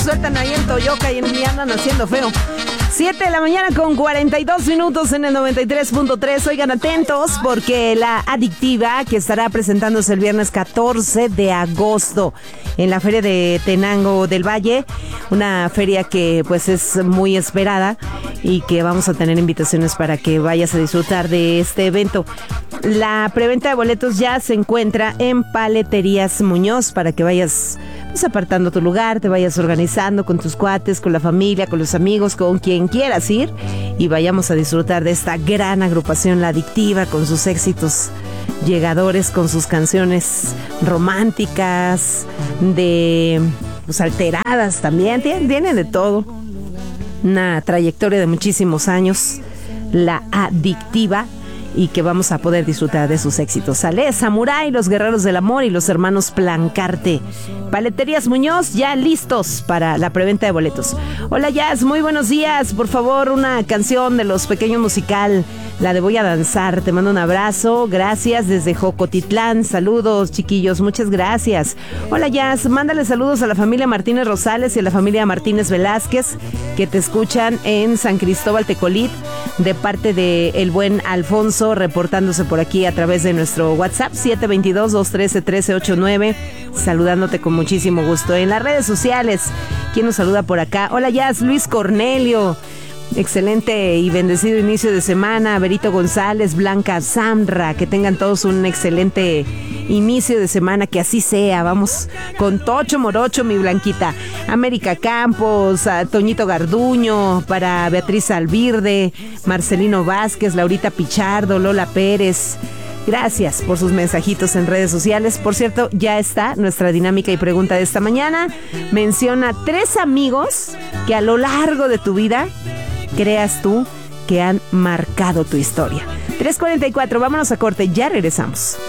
sueltan ahí en Toyoca y andan haciendo feo. 7 de la mañana con 42 minutos en el 93.3. Oigan, atentos porque la Adictiva, que estará presentándose el viernes 14 de agosto en la Feria de Tenango del Valle, una feria que pues es muy esperada y que vamos a tener invitaciones para que vayas a disfrutar de este evento. La preventa de boletos ya se encuentra en Paleterías Muñoz para que vayas pues apartando tu lugar, te vayas organizando con tus cuates, con la familia, con los amigos, con quien quieras ir y vayamos a disfrutar de esta gran agrupación, La Adictiva, con sus éxitos llegadores, con sus canciones románticas, de pues alteradas también, tienen de todo. Una trayectoria de muchísimos años, La Adictiva, y que vamos a poder disfrutar de sus éxitos. Sale Samurai, Los Guerreros del Amor y los hermanos Plancarte. Paleterías Muñoz ya listos para la preventa de boletos. Hola Jazz, muy buenos días. Por favor, una canción de Los Pequeños Musical, la de Voy a Danzar. Te mando un abrazo, gracias desde Jocotitlán. Saludos chiquillos, muchas gracias. Hola Jazz, mándale saludos a la familia Martínez Rosales y a la familia Martínez Velázquez que te escuchan en San Cristóbal Tecolit, de parte de el buen Alfonso, reportándose por aquí a través de nuestro WhatsApp 722-213-1389, saludándote con muchísimo gusto. En las redes sociales, ¿quién nos saluda por acá? Hola Jazz, Luis Cornelio, excelente y bendecido inicio de semana. Berito González, Blanca Samra, que tengan todos un excelente inicio de semana, que así sea. Vamos con Tocho Morocho, mi Blanquita. América Campos, a Toñito Garduño, para Beatriz Alvirde, Marcelino Vázquez, Laurita Pichardo, Lola Pérez. Gracias por sus mensajitos en redes sociales. Por cierto, ya está nuestra dinámica y pregunta de esta mañana. Menciona 3 amigos que a lo largo de tu vida creas tú que han marcado tu historia. 3:44, vámonos a corte, ya regresamos.